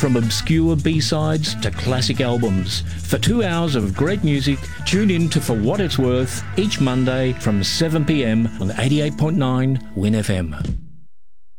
From obscure B-sides to classic albums. For 2 hours of great music, tune in to For What It's Worth each Monday from 7 p.m. on 88.9 Win FM.